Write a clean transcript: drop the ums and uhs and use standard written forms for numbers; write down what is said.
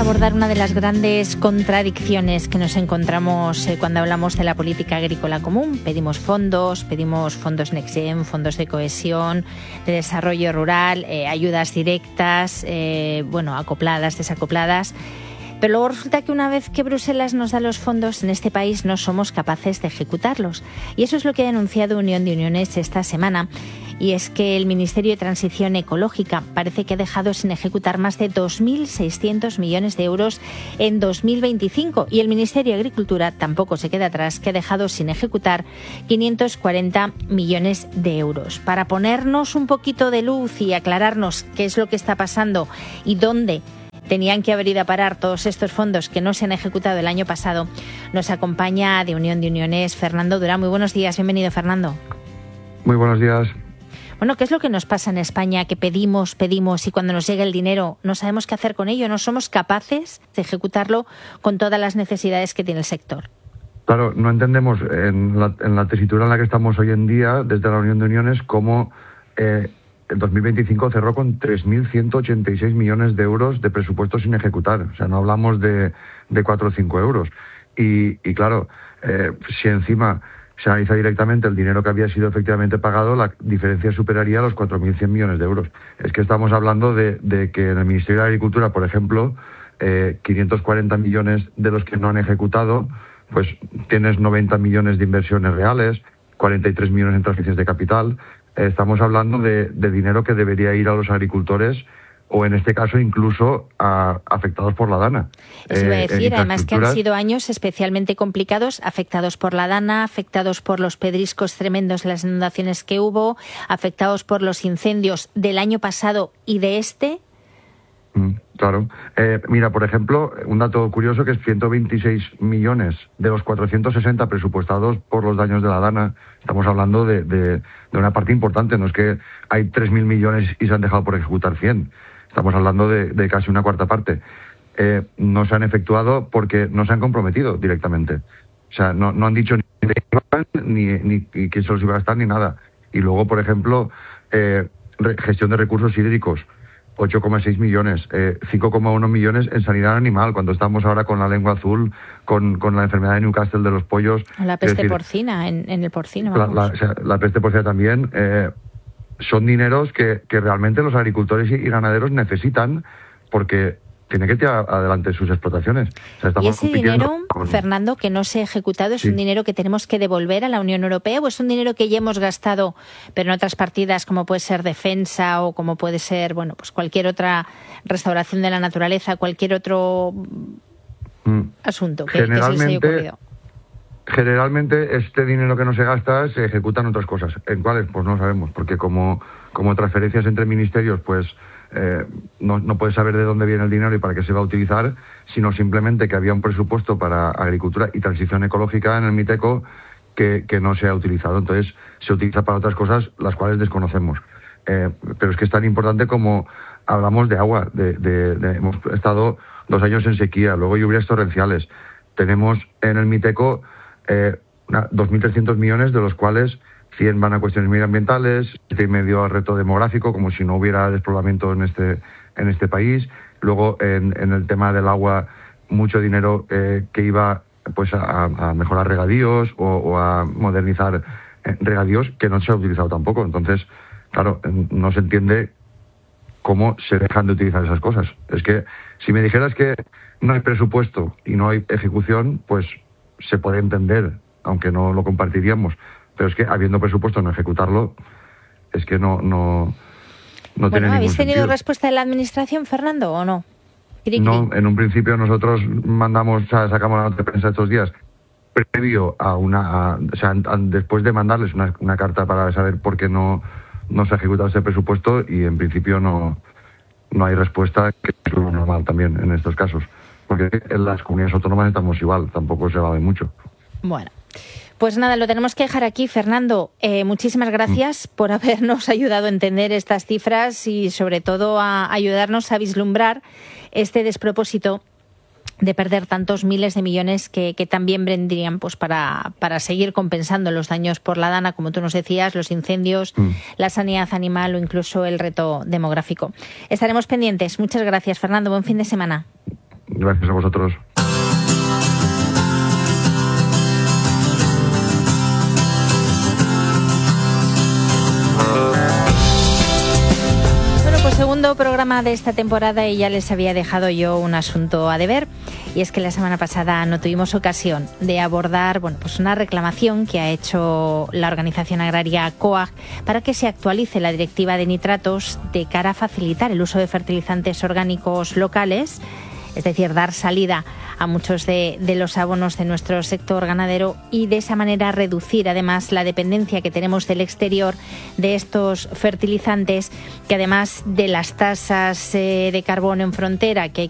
abordar una de las grandes contradicciones que nos encontramos cuando hablamos de la política agrícola común. Pedimos fondos Next Gen, fondos de cohesión, de desarrollo rural, ayudas directas, acopladas, desacopladas. Pero luego resulta que una vez que Bruselas nos da los fondos, en este país no somos capaces de ejecutarlos. Y eso es lo que ha denunciado Unión de Uniones esta semana. Y es que el Ministerio de Transición Ecológica parece que ha dejado sin ejecutar más de 2.600 millones de euros en 2025. Y el Ministerio de Agricultura tampoco se queda atrás, que ha dejado sin ejecutar 540 millones de euros. Para ponernos un poquito de luz y aclararnos qué es lo que está pasando y dónde tenían que haber ido a parar todos estos fondos que no se han ejecutado el año pasado, nos acompaña de Unión de Uniones Fernando Durán. Muy buenos días, bienvenido, Fernando. Muy buenos días. Bueno, ¿qué es lo que nos pasa en España? Que pedimos y cuando nos llega el dinero no sabemos qué hacer con ello, no somos capaces de ejecutarlo con todas las necesidades que tiene el sector. Claro, no entendemos en la tesitura en la que estamos hoy en día, desde la Unión de Uniones, cómo el 2025 cerró con 3.186 millones de euros de presupuesto sin ejecutar. O sea, no hablamos de 4 o 5 euros. Y claro, si encima se analiza directamente el dinero que había sido efectivamente pagado, la diferencia superaría los 4.100 millones de euros. Es que estamos hablando de que en el Ministerio de Agricultura, por ejemplo, 540 millones de los que no han ejecutado, pues tienes 90 millones de inversiones reales, 43 millones en transferencias de capital. Estamos hablando de dinero que debería ir a los agricultores o, en este caso, incluso a afectados por la DANA. Eso iba a decir, además que han sido años especialmente complicados, afectados por la DANA, afectados por los pedriscos tremendos de las inundaciones que hubo, afectados por los incendios del año pasado y de este. Claro. Mira, por ejemplo, un dato curioso que es 126 millones de los 460 presupuestados por los daños de la DANA. Estamos hablando de una parte importante. No es que hay 3.000 millones y se han dejado por ejecutar 100. Estamos hablando de casi una cuarta parte. No se han efectuado porque no se han comprometido directamente. O sea, no han dicho ni quién se los iba a gastar ni nada. Y luego, por ejemplo, gestión de recursos hídricos. 8,6 millones, 5,1 millones en sanidad animal, cuando estamos ahora con la lengua azul, con la enfermedad de Newcastle de los pollos. La peste porcina, en el porcino. La peste porcina también. Son dineros que realmente los agricultores y ganaderos necesitan porque tienen que tirar adelante sus explotaciones. O sea, ¿Y ese dinero, Fernando, que no se ha ejecutado, es un dinero que tenemos que devolver a la Unión Europea o es un dinero que ya hemos gastado, pero en otras partidas como puede ser defensa o como puede ser, pues cualquier otra restauración de la naturaleza, cualquier otro asunto que se les haya ocurrido? Generalmente este dinero que no se gasta se ejecutan otras cosas. ¿En cuáles? Pues no sabemos, porque como transferencias entre ministerios, pues no puedes saber de dónde viene el dinero y para qué se va a utilizar, sino simplemente que había un presupuesto para agricultura y transición ecológica en el MITECO que no se ha utilizado. Entonces se utiliza para otras cosas las cuales desconocemos. Pero es que es tan importante como hablamos de agua. Hemos estado 2 años en sequía, luego lluvias torrenciales. Tenemos en el MITECO 2.300 millones, de los cuales 100 van a cuestiones medioambientales, 7,5 al reto demográfico, como si no hubiera despoblamiento en este país. Luego, en el tema del agua, mucho dinero que iba pues a mejorar regadíos o a modernizar regadíos, que no se ha utilizado tampoco. Entonces, claro, no se entiende cómo se dejan de utilizar esas cosas. Es que si me dijeras que no hay presupuesto y no hay ejecución, pues se puede entender, aunque no lo compartiríamos. Pero es que habiendo presupuesto no ejecutarlo, es que no tiene ningún sentido. ¿Habéis tenido respuesta de la Administración, Fernando, o no? No, en un principio nosotros sacamos la nota de prensa estos días, previo después de mandarles una carta para saber por qué no se ha ejecutado ese presupuesto, y en principio no hay respuesta, que es lo normal también en estos casos. Porque en las comunidades autónomas estamos igual, tampoco se va a ver mucho. Bueno, pues nada, lo tenemos que dejar aquí. Fernando, muchísimas gracias por habernos ayudado a entender estas cifras y sobre todo a ayudarnos a vislumbrar este despropósito de perder tantos miles de millones que también vendrían pues para seguir compensando los daños por la DANA, como tú nos decías, los incendios, la sanidad animal o incluso el reto demográfico. Estaremos pendientes. Muchas gracias, Fernando. Buen fin de semana. Gracias a vosotros. Segundo programa de esta temporada y ya les había dejado yo un asunto a deber, y es que la semana pasada no tuvimos ocasión de abordar pues una reclamación que ha hecho la organización agraria COAG para que se actualice la directiva de nitratos de cara a facilitar el uso de fertilizantes orgánicos locales, es decir, dar salida a muchos de los abonos de nuestro sector ganadero y de esa manera reducir además la dependencia que tenemos del exterior de estos fertilizantes, que además de las tasas de carbono en frontera que hay